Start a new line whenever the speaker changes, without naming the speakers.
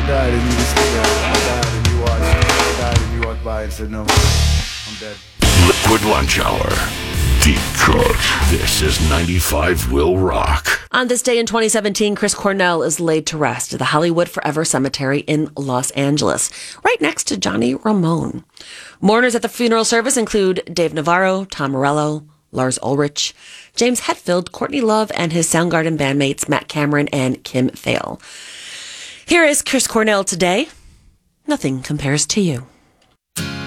died and you just stood there. I died and you watched. I died and you walked by and said, no, I'm dead.
Liquid Lunch Hour. Deep Cut. This is 95 Will Rock.
On this day in 2017, Chris Cornell is laid to rest at the Hollywood Forever Cemetery in Los Angeles, right next to Johnny Ramone. Mourners at the funeral service include Dave Navarro, Tom Morello, Lars Ulrich, James Hetfield, Courtney Love, and his Soundgarden bandmates Matt Cameron and Kim Thale. Here is Chris Cornell today. Nothing compares to you.